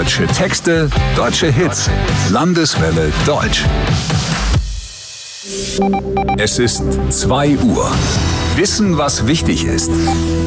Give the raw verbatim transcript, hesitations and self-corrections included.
Deutsche Texte, deutsche Hits. Landeswelle Deutsch. Es ist zwei Uhr. Wissen, was wichtig ist.